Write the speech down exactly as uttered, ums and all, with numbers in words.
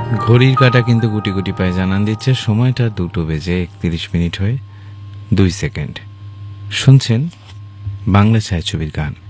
ঘড়ির কাঁটা কিন্তু গুটি গুটি পায়ে জানান দিচ্ছে সময়টা দুটো বেজে একত্রিশ মিনিট হয়ে দুই সেকেন্ড। শুনছেন বাংলা ছায়াছবির গান।